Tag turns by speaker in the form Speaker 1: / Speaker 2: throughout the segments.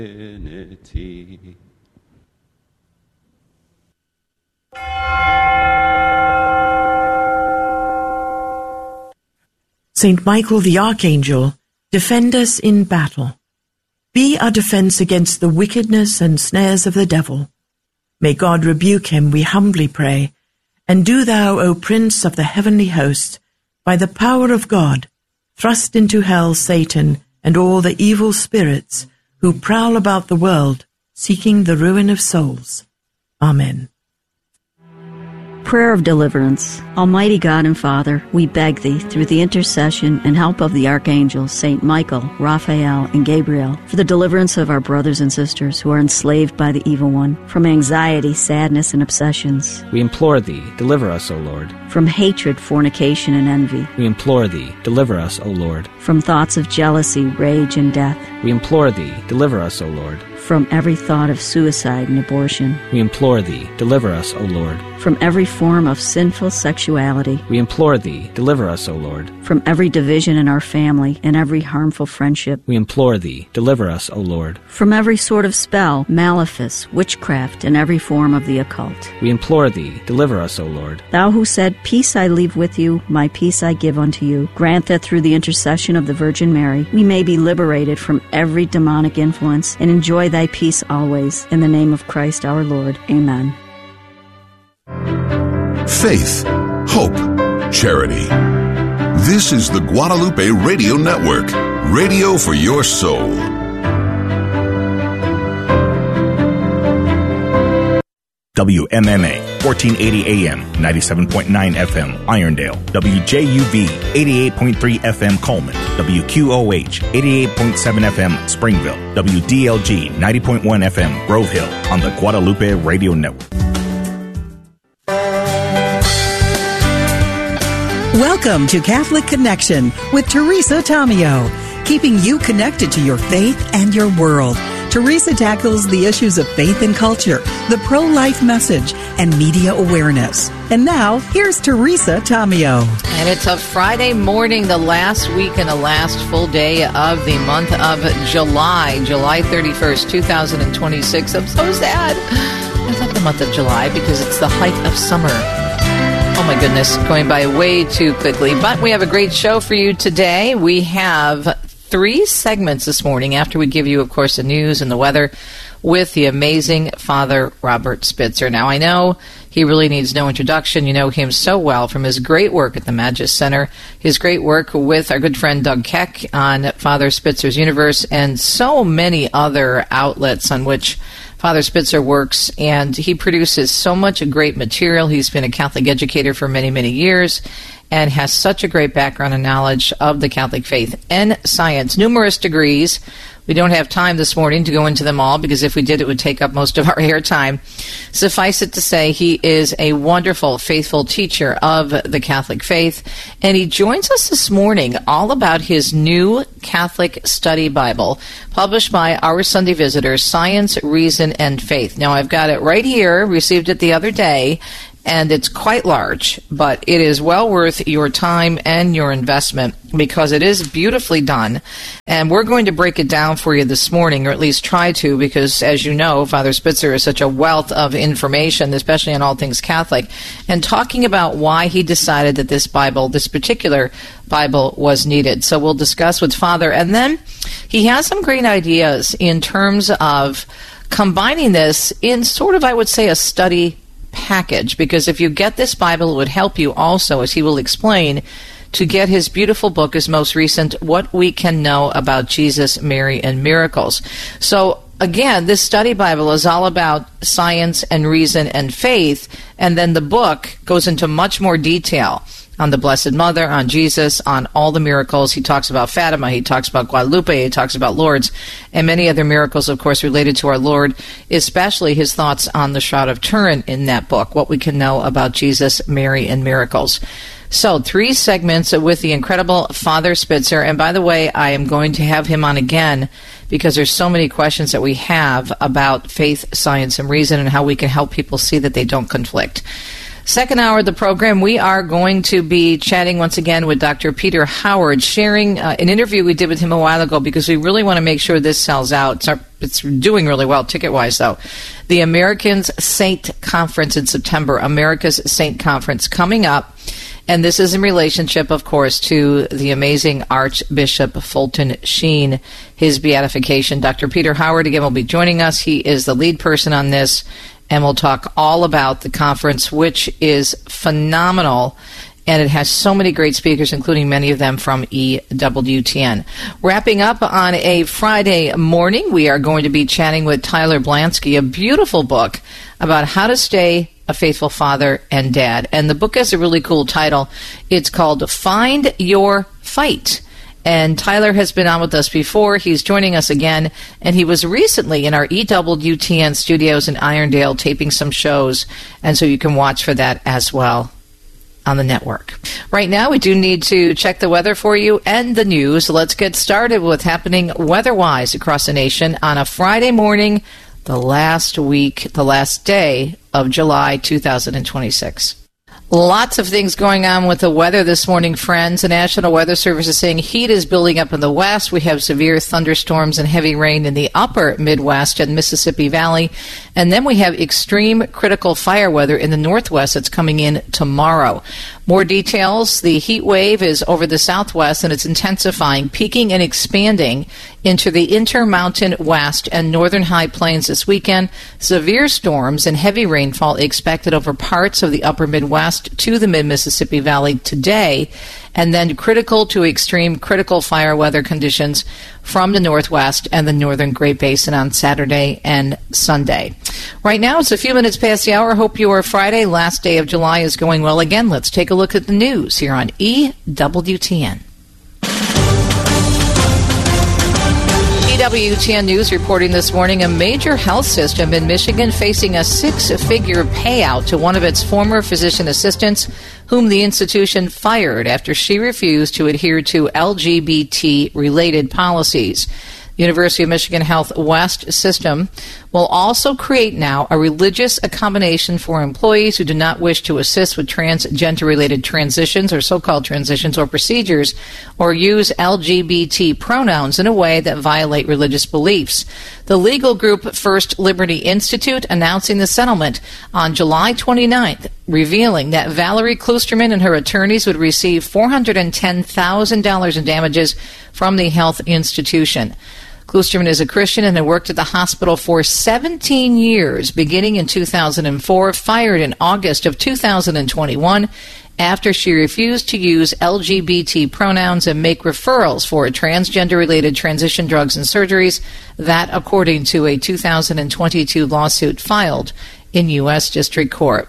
Speaker 1: Saint Michael the Archangel, defend us in battle. Be our defense against the wickedness and snares of the devil. May God rebuke him, we humbly pray. And do thou, O Prince of the heavenly host, by the power of God, thrust into hell Satan and all the evil spirits who prowl about the world, seeking the ruin of souls. Amen.
Speaker 2: Prayer of Deliverance. Almighty God and Father, we beg Thee, through the intercession and help of the archangels, Saint Michael, Raphael, and Gabriel, for the deliverance of our brothers and sisters who are enslaved by the evil one, from anxiety, sadness, and obsessions.
Speaker 3: We implore Thee, deliver us, O Lord.
Speaker 2: From hatred, fornication, and envy.
Speaker 3: We implore Thee, deliver us, O Lord.
Speaker 2: From thoughts of jealousy, rage, and death.
Speaker 3: We implore Thee, deliver us, O Lord.
Speaker 2: From every thought of suicide and abortion.
Speaker 3: We implore Thee, deliver us, O Lord.
Speaker 2: From every form of sinful sexuality.
Speaker 3: We implore Thee, deliver us, O Lord.
Speaker 2: From every division in our family and every harmful friendship.
Speaker 3: We implore Thee, deliver us, O Lord.
Speaker 2: From every sort of spell, malefice, witchcraft, and every form of the occult.
Speaker 3: We implore Thee, deliver us, O Lord.
Speaker 2: Thou who said, Peace I leave with you, my peace I give unto you, grant that through the intercession of the Virgin Mary, we may be liberated from every demonic influence and enjoy Thy peace always. In the name of Christ our Lord. Amen.
Speaker 4: Faith, hope, charity. This is the Guadalupe Radio Network, radio for your soul.
Speaker 5: WMMA, 1480 AM, 97.9 FM, Irondale. WJUV, 88.3 FM, Coleman. WQOH, 88.7 FM, Springville. WDLG, 90.1 FM, Grove Hill, on the Guadalupe Radio Network.
Speaker 6: Welcome to Catholic Connection with Teresa Tomeo, keeping you connected to your faith and your world. Teresa tackles the issues of faith and culture, the pro-life message, and media awareness. And now, here's Teresa Tomeo.
Speaker 7: And it's a Friday morning, the last week and the last full day of the month of July 31st, 2026. I'm so sad. I love the month of July because it's the height of summer. Oh my goodness, going by way too quickly. But we have a great show for you today. We have 3 segments this morning after we give you, of course, the news and the weather with the amazing Father Robert Spitzer. Now, I know he really needs no introduction. You know him so well from his great work at the Magis Center, his great work with our good friend Doug Keck on Father Spitzer's Universe, and so many other outlets on which Father Spitzer works, and he produces so much great material. He's been a Catholic educator for many, many years and has such a great background and knowledge of the Catholic faith and science, numerous degrees. We don't have time this morning to go into them all because if we did, it would take up most of our airtime. Suffice it to say, he is a wonderful, faithful teacher of the Catholic faith, and he joins us this morning all about his new Catholic Study Bible, published by Our Sunday Visitor, Science, Reason, and Faith. Now, I've got it right here, received it the other day, and it's quite large, but it is well worth your time and your investment because it is beautifully done. And we're going to break it down for you this morning, or at least try to, because as you know, Father Spitzer is such a wealth of information, especially on all things Catholic, and talking about why he decided that this Bible, this particular Bible, was needed. So we'll discuss with Father, and then he has some great ideas in terms of combining this in sort of, I would say, a study package, because if you get this Bible, it would help you also, as he will explain, to get his beautiful book, his most recent, What We Can Know About Jesus, Mary, and Miracles. So again, this study Bible is all about science and reason and faith, and then the book goes into much more detail on the Blessed Mother, on Jesus, on all the miracles. He talks about Fatima, he talks about Guadalupe, he talks about Lourdes, and many other miracles, of course, related to our Lord, especially his thoughts on the Shroud of Turin in that book, What We Can Know About Jesus, Mary, and Miracles. So 3 segments with the incredible Father Spitzer. And by the way, I am going to have him on again because there's so many questions that we have about faith, science, and reason and how we can help people see that they don't conflict. Second hour of the program, we are going to be chatting once again with Dr. Peter Howard, sharing an interview we did with him a while ago because we really want to make sure this sells out. It's doing really well ticket-wise, though. The America's Saint Conference in September, America's Saint Conference coming up. And this is in relationship, of course, to the amazing Archbishop Fulton Sheen, his beatification. Dr. Peter Howard, again, will be joining us. He is the lead person on this. And we'll talk all about the conference, which is phenomenal. And it has so many great speakers, including many of them from EWTN. Wrapping up on a Friday morning, we are going to be chatting with Tyler Blansky, a beautiful book about how to stay a faithful father and dad. And the book has a really cool title. It's called Find Your Fight. And Tyler has been on with us before. He's joining us again. And he was recently in our EWTN studios in Irondale taping some shows. And so you can watch for that as well on the network. Right now, we do need to check the weather for you and the news. Let's get started with what's happening weather-wise across the nation on a Friday morning, the last day of July 2026. Lots of things going on with the weather this morning, friends. The National Weather Service is saying heat is building up in the west. We have severe thunderstorms and heavy rain in the upper Midwest and Mississippi Valley. And then we have extreme critical fire weather in the northwest that's coming in tomorrow. More details. The heat wave is over the southwest and it's intensifying, peaking and expanding into the Intermountain West and northern high plains this weekend. Severe storms and heavy rainfall expected over parts of the upper Midwest to the mid-Mississippi Valley today, and then critical to extreme critical fire weather conditions from the northwest and the northern Great Basin on Saturday and Sunday. Right now, it's a few minutes past the hour. Hope your Friday, last day of July, is going well again. Let's take a look at the news here on EWTN. EWTN News reporting this morning, a major health system in Michigan facing a six-figure payout to one of its former physician assistants, whom the institution fired after she refused to adhere to LGBT-related policies. The University of Michigan Health West system will also create now a religious accommodation for employees who do not wish to assist with transgender-related transitions or so-called transitions or procedures or use LGBT pronouns in a way that violate religious beliefs. The legal group First Liberty Institute announcing the settlement on July 29th, revealing that Valerie Klusterman and her attorneys would receive $410,000 in damages from the health institution. Klusterman is a Christian and had worked at the hospital for 17 years, beginning in 2004, fired in August of 2021 after she refused to use LGBT pronouns and make referrals for transgender-related transition drugs and surgeries, that according to a 2022 lawsuit filed in U.S. District Court.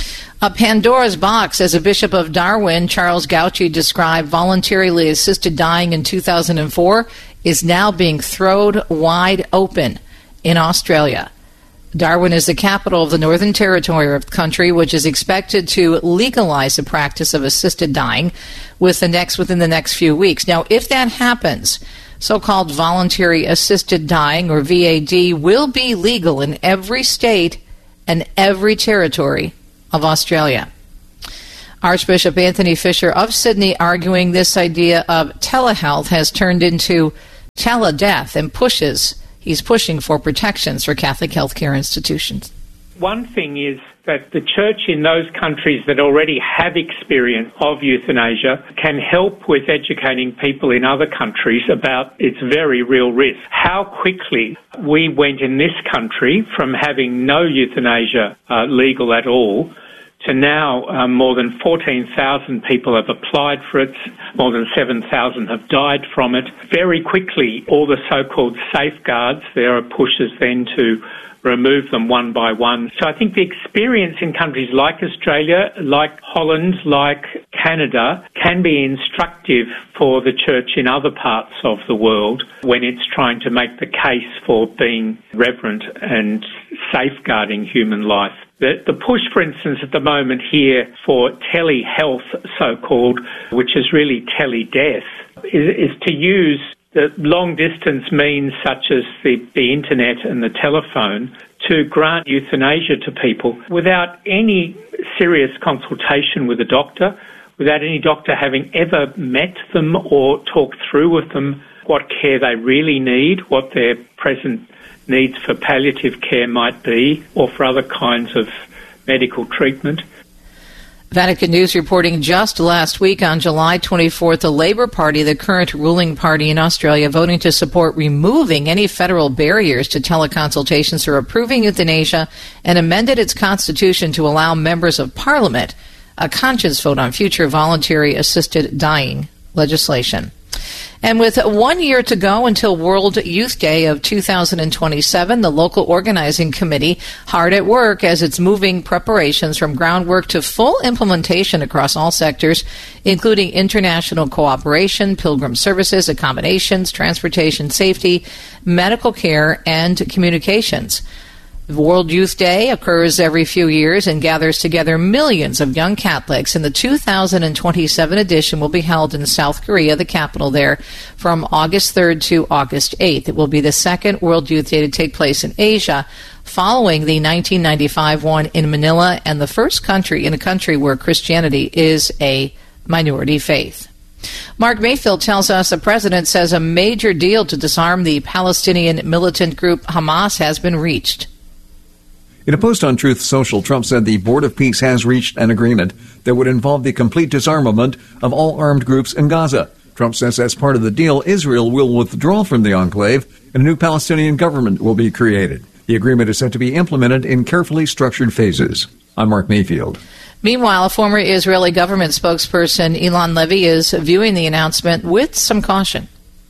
Speaker 7: A Pandora's box, as a bishop of Darwin, Charles Gauci, described voluntarily assisted dying in 2004, is now being thrown wide open in Australia. Darwin is the capital of the Northern Territory of the country, which is expected to legalize the practice of assisted dying within the next few weeks. Now, if that happens, so-called voluntary assisted dying, or VAD, will be legal in every state and every territory of Australia. Archbishop Anthony Fisher of Sydney arguing this idea of telehealth has turned into teledeath and he's pushing for protections for Catholic healthcare institutions.
Speaker 8: One thing is that the church in those countries that already have experience of euthanasia can help with educating people in other countries about its very real risk. How quickly we went in this country from having no euthanasia legal at all to now more than 14,000 people have applied for it, more than 7,000 have died from it. Very quickly, all the so-called safeguards, there are pushes then to remove them one by one. So I think the experience in countries like Australia, like Holland, like Canada, can be instructive for the church in other parts of the world when it's trying to make the case for being reverent and safeguarding human life. The push, for instance, at the moment here for telehealth, so-called, which is really teledeath, is to use the long distance means such as the internet and the telephone to grant euthanasia to people without any serious consultation with a doctor, without any doctor having ever met them or talked through with them what care they really need, what their present needs for palliative care might be, or for other kinds of medical treatment.
Speaker 7: Vatican News reporting just last week on July 24th, the Labour Party, the current ruling party in Australia, voting to support removing any federal barriers to teleconsultations or approving euthanasia, and amended its constitution to allow members of parliament a conscience vote on future voluntary assisted dying legislation. And with 1 year to go until World Youth Day of 2027, the local organizing committee hard at work as it's moving preparations from groundwork to full implementation across all sectors, including international cooperation, pilgrim services, accommodations, transportation safety, medical care, and communications. World Youth Day occurs every few years and gathers together millions of young Catholics, and the 2027 edition will be held in South Korea, the capital there, from August 3rd to August 8th. It will be the second World Youth Day to take place in Asia, following the 1995 one in Manila, and the first country in a country where Christianity is a minority faith. Mark Mayfield tells us the president says a major deal to disarm the Palestinian militant group Hamas has been reached.
Speaker 9: In a post on Truth Social, Trump said the Board of Peace has reached an agreement that would involve the complete disarmament of all armed groups in Gaza. Trump says as part of the deal, Israel will withdraw from the enclave and a new Palestinian government will be created. The agreement is set to be implemented in carefully structured phases. I'm Mark Mayfield.
Speaker 7: Meanwhile, a former Israeli government spokesperson, Ilan Levy, is viewing the announcement with some caution.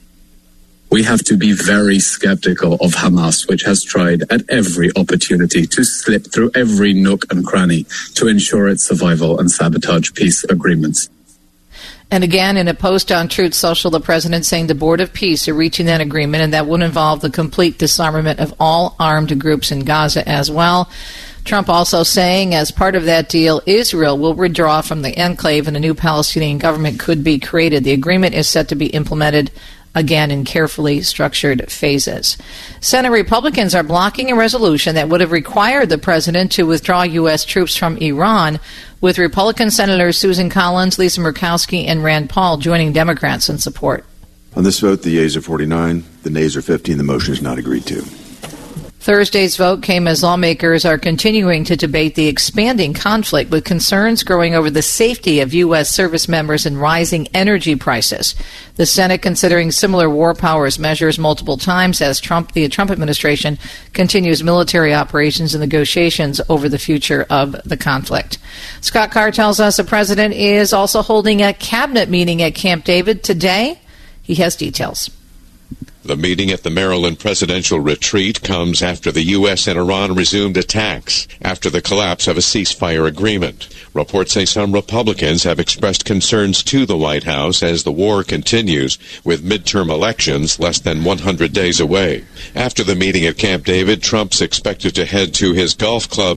Speaker 10: We have to be very skeptical of Hamas, which has tried at every opportunity to slip through every nook and cranny to ensure its survival and sabotage peace agreements.
Speaker 7: And again, in a post on Truth Social, the president saying the Board of Peace are reaching that agreement, and that would involve the complete disarmament of all armed groups in Gaza as well. Trump also saying as part of that deal, Israel will withdraw from the enclave and a new Palestinian government could be created. The agreement is set to be implemented again in carefully structured phases. Senate Republicans are blocking a resolution that would have required the president to withdraw U.S. troops from Iran, with Republican Senators Susan Collins, Lisa Murkowski, and Rand Paul joining Democrats in support.
Speaker 11: On this vote, the yeas are 49, the nays are 15. The motion is not agreed to.
Speaker 7: Thursday's vote came as lawmakers are continuing to debate the expanding conflict, with concerns growing over the safety of U.S. service members and rising energy prices. The Senate considering similar war powers measures multiple times as the Trump administration continues military operations and negotiations over the future of the conflict. Scott Carr tells us the president is also holding a cabinet meeting at Camp David today. He has details.
Speaker 12: The meeting at the Maryland presidential retreat comes after the U.S. and Iran resumed attacks after the collapse of a ceasefire agreement. Reports say some Republicans have expressed concerns to the White House as the war continues, with midterm elections less than 100 days away. After the meeting at Camp David, Trump's expected to head to his golf club.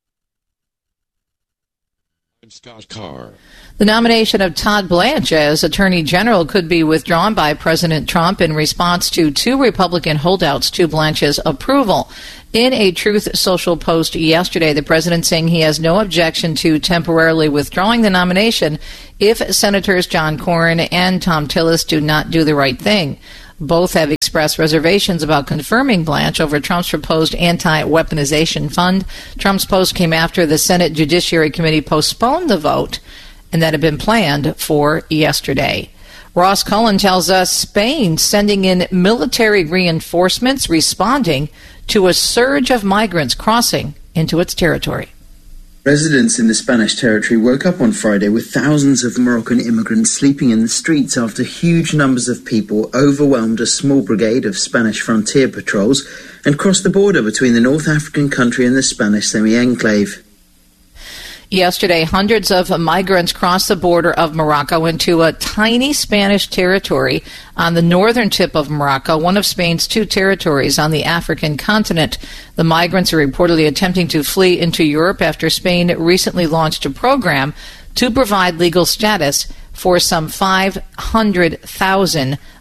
Speaker 12: I'm Scott Carr.
Speaker 7: The nomination of Todd Blanche as Attorney General could be withdrawn by President Trump in response to two Republican holdouts to Blanche's approval. In a Truth Social post yesterday, the president saying he has no objection to temporarily withdrawing the nomination if Senators John Cornyn and Thom Tillis do not do the right thing. Both have expressed reservations about confirming Blanche over Trump's proposed anti-weaponization fund. Trump's post came after the Senate Judiciary Committee postponed the vote, and that had been planned for yesterday. Ross Cullen tells us Spain sending in military reinforcements responding to a surge of migrants crossing into its territory.
Speaker 13: Residents in the Spanish territory woke up on Friday with thousands of Moroccan immigrants sleeping in the streets after huge numbers of people overwhelmed a small brigade of Spanish frontier patrols and crossed the border between the North African country and the Spanish semi-enclave.
Speaker 7: Yesterday, hundreds of migrants crossed the border of Morocco into a tiny Spanish territory on the northern tip of Morocco, one of Spain's two territories on the African continent. The migrants are reportedly attempting to flee into Europe after Spain recently launched a program to provide legal status for some 500,000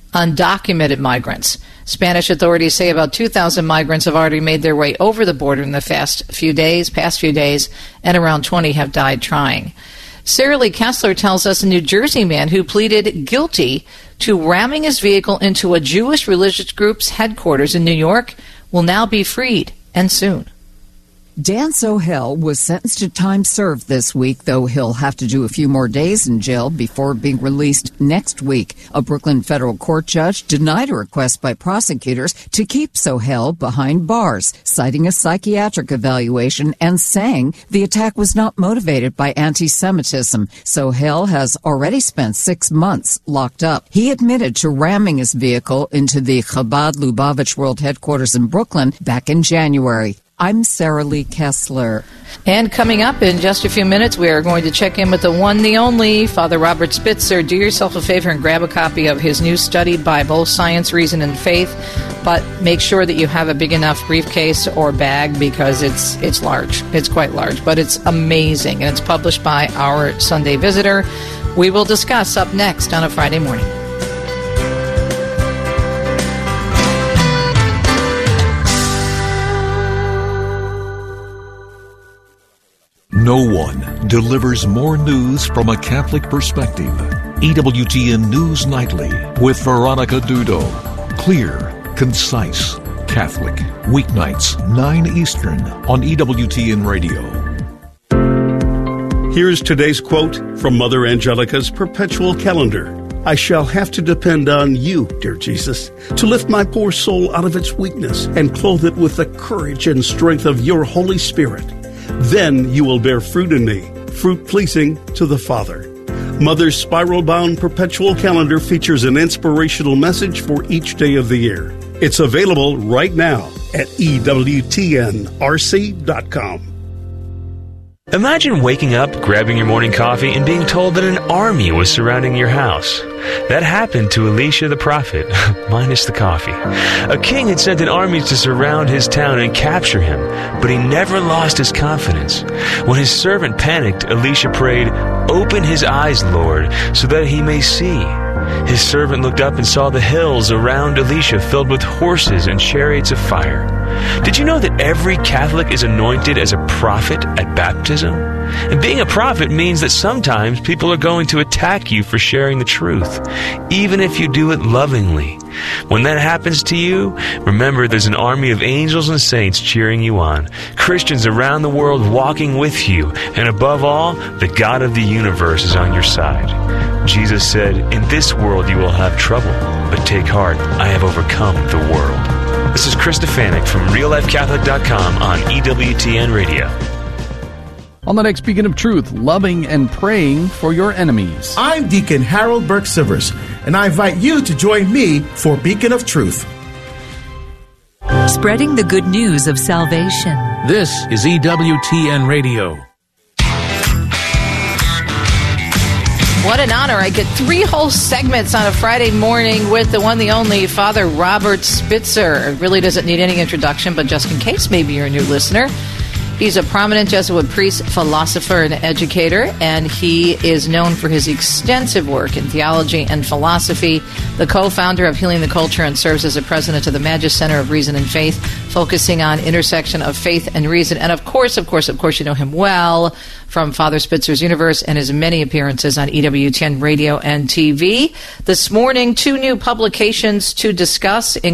Speaker 7: undocumented migrants. Spanish authorities say about 2,000 migrants have already made their way over the border in the past few days, and around 20 have died trying. Sarah Lee Kessler tells us a New Jersey man who pleaded guilty to ramming his vehicle into a Jewish religious group's headquarters in New York will now be freed, and soon.
Speaker 14: Dan Sohel was sentenced to time served this week, though he'll have to do a few more days in jail before being released next week. A Brooklyn federal court judge denied a request by prosecutors to keep Sohel behind bars, citing a psychiatric evaluation and saying the attack was not motivated by anti-Semitism. Sohel has already spent 6 months locked up. He admitted to ramming his vehicle into the Chabad Lubavitch World Headquarters in Brooklyn back in January. I'm Sarah Lee Kessler.
Speaker 7: And coming up in just a few minutes, we are going to check in with the one, the only, Father Robert Spitzer. Do yourself a favor and grab a copy of his new study Bible, Science, Reason, and Faith. But make sure that you have a big enough briefcase or bag because it's large. It's quite large, but it's amazing. And it's published by Our Sunday Visitor. We will discuss up next on a Friday morning.
Speaker 15: No one delivers more news from a Catholic perspective. EWTN News Nightly with Veronica Dudo. Clear, concise, Catholic. Weeknights, 9 Eastern on EWTN Radio.
Speaker 16: Here's today's quote from Mother Angelica's perpetual calendar. I shall have to depend on you, dear Jesus, to lift my poor soul out of its weakness and clothe it with the courage and strength of your Holy Spirit. Then you will bear fruit in me, fruit pleasing to the Father. Mother's spiral-bound perpetual calendar features an inspirational message for each day of the year. It's available right now at EWTNRC.com.
Speaker 17: Imagine waking up, grabbing your morning coffee, and being told that an army was surrounding your house. That happened to Elisha the prophet, minus the coffee. A king had sent an army to surround his town and capture him, but he never lost his confidence. When his servant panicked, Elisha prayed, "Open his eyes, Lord, so that he may see." His servant looked up and saw the hills around Elisha filled with horses and chariots of fire. Did you know that every Catholic is anointed as a prophet at baptism? And being a prophet means that sometimes people are going to attack you for sharing the truth, even if you do it lovingly. When that happens to you, remember there's an army of angels and saints cheering you on, Christians around the world walking with you, and above all, the God of the universe is on your side. Jesus said, "In this world you will have trouble, but take heart, I have overcome the world." This is Chris Stefanik from RealLifeCatholic.com on EWTN Radio.
Speaker 18: On the next Beacon of Truth, loving and praying for your enemies.
Speaker 19: I'm Deacon Harold Burke-Sivers, and I invite you to join me for Beacon of Truth.
Speaker 20: Spreading the good news of salvation.
Speaker 21: This is EWTN Radio.
Speaker 7: What an honor. I get 3 whole segments on a Friday morning with the one, the only, Father Robert Spitzer. It really doesn't need any introduction, but just in case maybe you're a new listener, he's a prominent Jesuit priest, philosopher, and educator, and he is known for his extensive work in theology and philosophy. The co-founder of Healing the Culture and serves as a president of the Magis Center of Reason and Faith, focusing on intersection of faith and reason. And of course, you know him well from Father Spitzer's Universe and his many appearances on EWTN Radio and TV. This morning, 2 new publications to discuss, including